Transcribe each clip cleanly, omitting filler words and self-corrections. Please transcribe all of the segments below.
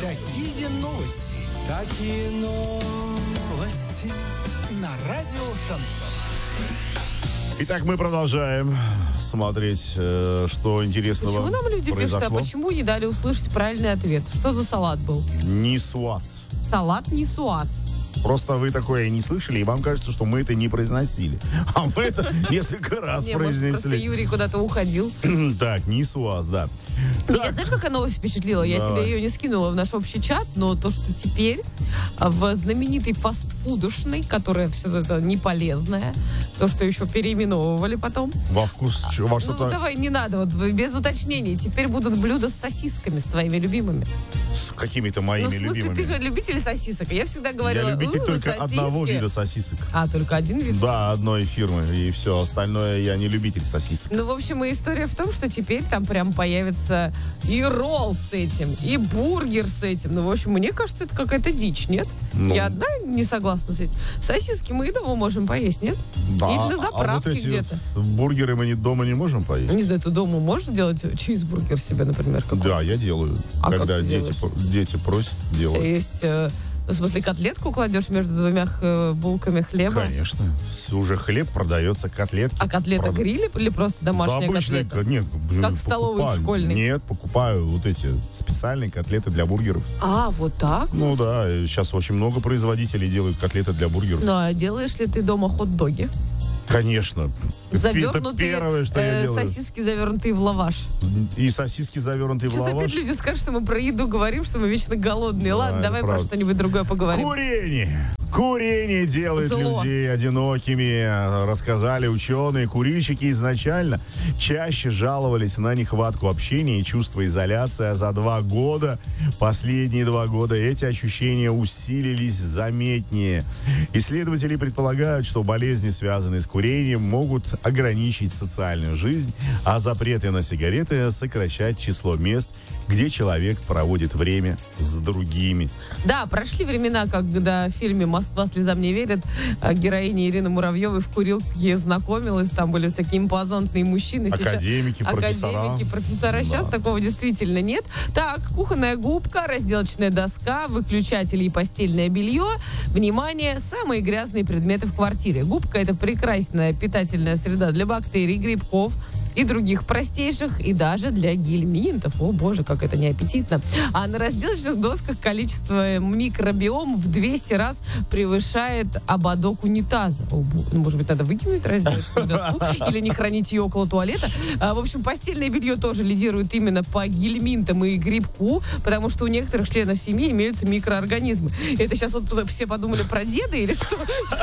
Какие новости? Какие новости? На радио Шансон. Итак, мы продолжаем смотреть, что интересного Почему нам люди произошло. пишут, а почему не дали услышать правильный ответ? Что за салат был? Нисуаз. Салат нисуаз. Просто вы такое не слышали, и вам кажется, что мы это не произносили. А мы это несколько раз Не, может, просто произнесли. Юрий куда-то уходил. Так, нисуаз, да. Меня знаешь, какая новость впечатлила? Я Давай. тебе ее не скинула в наш общий чат, но то, что теперь в знаменитой фастфудошной, которая все это неполезная, то, что еще переименовывали потом. Во вкус, во Ну, что-то давай, не надо, вот без уточнений. Теперь будут блюда с сосисками, с твоими любимыми. с какими-то моими Ну, в смысле, любимыми. ты же любитель сосисок. Я всегда говорила, Я любитель только сосиски. одного вида сосисок. А, только один вид? Да, одной фирмы, и все. Остальное я не любитель сосисок. Ну, в общем, и история в том, что теперь там прям появится и ролл с этим, и бургер с этим. Ну, в общем, мне кажется, это какая-то дичь, нет? Ну. Я одна не согласна с этим. Сосиски мы и дома можем поесть, нет? Да, Или на а заправке вот эти где-то. бургеры мы дома не можем поесть? Не знаю, ты дома можешь делать чизбургер себе, например, какой-то? Да, я делаю. А как Когда ты дети просят, делаю. Есть, в смысле, котлетку кладешь между двумя булками хлеба? Конечно. Уже хлеб продается, котлетки. А котлета гриль или просто домашняя Да, обычные, котлета? нет, Как в столовой покупаю. школьной? Нет, покупаю вот эти специальные котлеты для бургеров. А, вот так? Ну да, сейчас очень много производителей делают котлеты для бургеров. Ну, а делаешь ли ты дома хот-доги? Конечно. Это Завернутые первое, что я делаю. сосиски, завернутые в лаваш. И сосиски, завернутые в Сейчас лаваш. опять люди скажут, что мы про еду говорим, что мы вечно голодные. Да, Ладно, это давай про правда. что-нибудь другое поговорим. Курение. Курение делает Зло. людей одинокими. Рассказали ученые. Курильщики изначально чаще жаловались на нехватку общения и чувство изоляции. А за последние 2 года эти ощущения усилились заметнее. Исследователи предполагают, что болезни, связанные с курением, могут ограничить социальную жизнь, а запреты на сигареты сокращать число мест, где человек проводит время с другими. Да, прошли времена, когда в фильме «Москва слезам не верит» героиня Ирины Муравьевой в курилке знакомилась, там были всякие импозантные мужчины. Академики, профессора. Сейчас Да. такого действительно нет. Так, кухонная губка, разделочная доска, выключатели и постельное белье. Внимание, самые грязные предметы в квартире. Губка — это прекрасная питательная среда для бактерий, грибков и других простейших, и даже для гельминтов. О, боже, как это неаппетитно. А на разделочных досках количество микробиом в 200 раз превышает ободок унитаза. О, ну, может быть, надо выкинуть разделочную доску или не хранить ее около туалета. В общем, постельное белье тоже лидирует именно по гельминтам и грибку, потому что у некоторых членов семьи имеются микроорганизмы. Это сейчас вот все подумали про деда или что?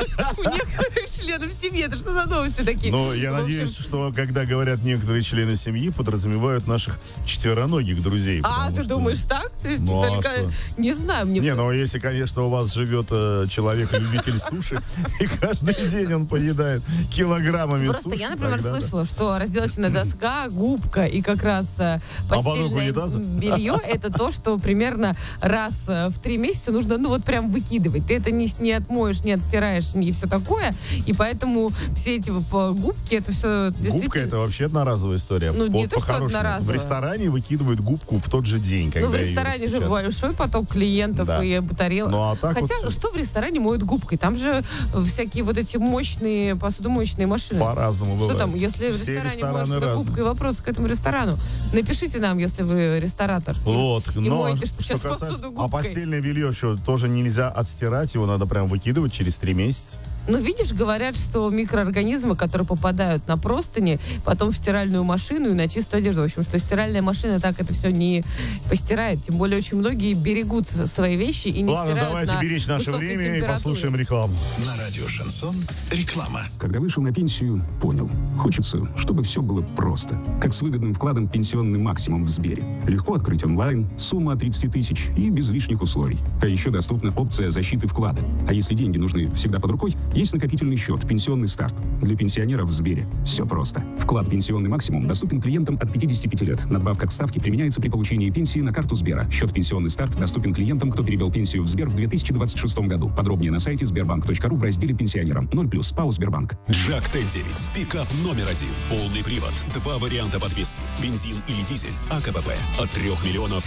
У некоторых членов семьи. Это что за новости такие? Но я В общем, надеюсь, что когда говорят некоторые члены семьи, подразумевают наших четвероногих друзей. А, ты думаешь так? То есть Ну, а только, что? не знаю, мне... Не, ну если, конечно, у вас живет человек-любитель суши, и каждый день он поедает килограммами Просто суши. я, например, тогда да. слышала, что разделочная доска, губка и как раз постельное унитаза? белье — это то, что примерно раз в 3 месяца нужно, ну вот прям выкидывать. Ты это не отмоешь, не отстираешь и все такое. И поэтому все эти губки, это все действительно... Губка — это вообще одноразовая история. Ну, не то, что По-хорошему. одноразовая. В ресторане выкидывают губку в тот же день, когда Ну, в ее ресторане же распечатают. большой поток клиентов Да. и тарелок. Ну, а так Хотя, вот всё. что в ресторане моют губкой? Там же всякие вот эти мощные посудомоечные машины. По-разному Что бывает. там, если в Все ресторане рестораны можно разные. губкой, вопрос к этому ресторану. Напишите нам, если вы ресторатор. Вот, И но моете, что сейчас касается- посуду А губкой. постельное белье что, тоже нельзя отстирать, его надо прям выкидывать через 3 месяца. Ну, видишь, говорят, что микроорганизмы, которые попадают на простыни, потом в стиральную машину и на чистую одежду. В общем, что стиральная машина так это все не постирает. Тем более, очень многие берегут свои вещи и не Ладно, стирают давайте на беречь наше высокой время и температуре. послушаем рекламу. На радио Шансон реклама. Когда вышел на пенсию, понял. Хочется, чтобы все было просто. Как с выгодным вкладом «Пенсионный максимум» в Сбере. Легко открыть онлайн, сумма от 30 тысяч и без лишних условий. А еще доступна опция защиты вклада. А если деньги нужны всегда под рукой, есть накопительный счет «Пенсионный старт». Для пенсионеров в Сбере все просто. Вклад «Пенсионный Пенсионный максимум доступен клиентам от 55 лет. Надбавка к ставке применяется при получении пенсии на карту Сбера. Счет «Пенсионный старт» доступен клиентам, кто перевел пенсию в Сбер в 2026 году. Подробнее на сайте sberbank.ru в разделе «Пенсионерам». 0+, ПАО «Сбербанк». Джак Т9. Пикап номер 1. Полный привод. 2 варианта подвески. Бензин или дизель. АКПП. От 3 миллионов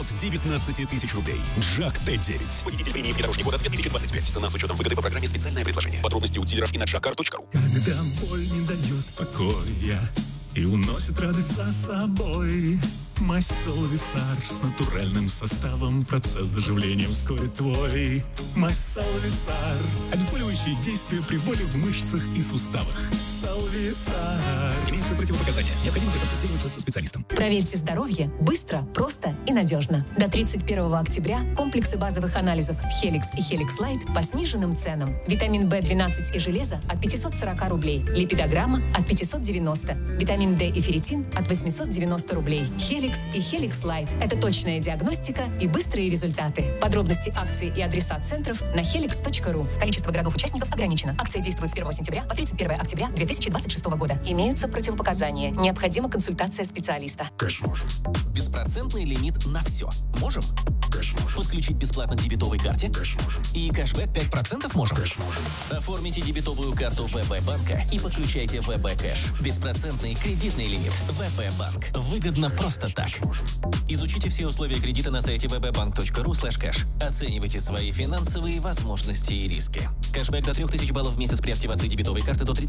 619 тысяч рублей. Джак Т9. Водитель премии «Внедорожник года» 2025. Цена с учетом выгоды по программе «Специальное предложение». Подробности у дилеров и на jakar.ru. Когда боль не дает покоя и уносит радость за собой, мазь Салвисар с натуральным составом, процесс заживления вскоре твой. Мазь Салвисар, обезболивающее действие при боли в мышцах и суставах. Салвисар. Имеются противопоказания. Необходимо консультироваться со специалистом. Проверьте здоровье быстро, просто и надежно. До 31 октября комплексы базовых анализов Helix и Helix Light по сниженным ценам. Витамин В12 и железо от 540 рублей. Липидограмма от 590. Витамин D и ферритин от 890 рублей. Helix и Helix Light – это точная диагностика и быстрые результаты. Подробности акции и адреса центров на helix.ru. Количество городов-участников ограничено. Акция действует с 1 сентября по 31 октября 2026 года. Имеются противопоказания. Необходима консультация специалиста. Кэш можем. Беспроцентный лимит на все. Можем? Кэш можем. Подключить бесплатно к дебетовой карте? Кэш можем. И кэшбэк 5% можем? Кэш можем. Оформите дебетовую карту ВБ банка и подключайте ВБ Кэш. Беспроцентный кредитный лимит. ВБ банк. Выгодно просто так. Изучите все условия кредита на сайте www.bank.ru/cash. Оценивайте свои финансовые возможности и риски. Кэшбэк до 3000 баллов в месяц при активации дебетовой карты до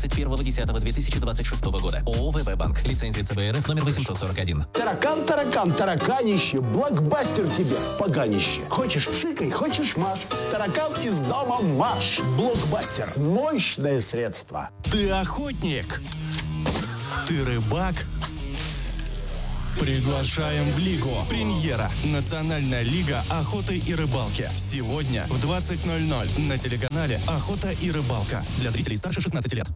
31.10.2026 года. ООО «ВБ банк». Лицензия ЦБРФ номер 841. Таракан, таракан, тараканище, блокбастер тебе, поганище. Хочешь пшикай, хочешь маш. Таракан из дома марш. Блокбастер. Мощное средство. Ты охотник? Ты рыбак? Приглашаем в Лигу. Премьера. Национальная лига охоты и рыбалки. Сегодня в 20:00 на телеканале «Охота и рыбалка». Для зрителей старше 16 лет.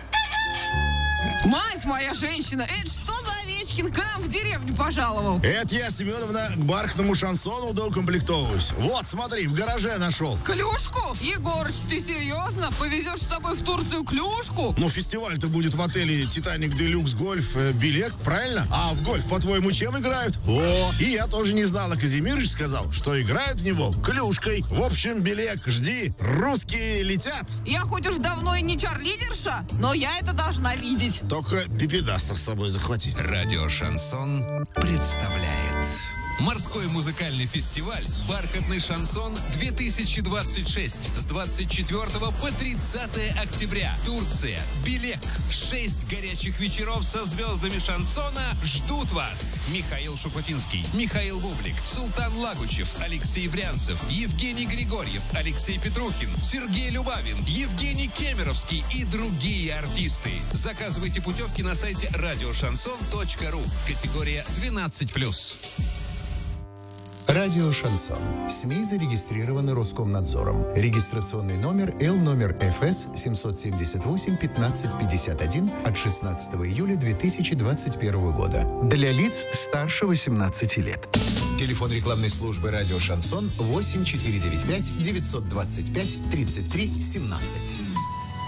Мать моя женщина, это что за Овечкин к нам в деревню пожаловал? Это я, Семеновна, к бархатному шансону доукомплектовываюсь. Вот, смотри, в гараже нашел. Клюшку? Егорыч, ты серьезно? Повезешь с собой в Турцию клюшку? Ну, фестиваль-то будет в отеле «Титаник Делюкс Гольф Билет», правильно? А в гольф, по-твоему, чем играют? О, и я тоже не знал, а Казимирыч сказал, что играют в него клюшкой. В общем, Билет, жди, русские летят. Я хоть уж давно и не чарлидерша, но я это должна видеть. Только пипедастер с собой захвати. Радио «Шансон» представляет морской музыкальный фестиваль «Бархатный шансон-2026» с 24 по 30 октября. Турция, Билек. 6 горячих вечеров со звездами шансона ждут вас. Михаил Шуфутинский, Михаил Бублик, Султан Лагучев, Алексей Брянцев, Евгений Григорьев, Алексей Петрухин, Сергей Любавин, Евгений Кемеровский и другие артисты. Заказывайте путевки на сайте radioshanson.ru. Категория 12+. Радио «Шансон». СМИ зарегистрированы Роскомнадзором. Регистрационный номер Л номер ФС 778-1551 от 16 июля 2021 года. Для лиц старше 18 лет. Телефон рекламной службы «Радио «Шансон» 8495 925 33 17.